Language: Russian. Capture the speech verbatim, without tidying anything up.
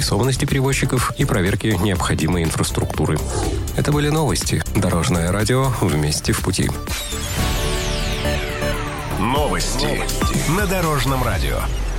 заинтересованности перевозчиков и проверки необходимой инфраструктуры. Это были новости. Дорожное радио «Вместе в пути». Новости на Дорожном радио.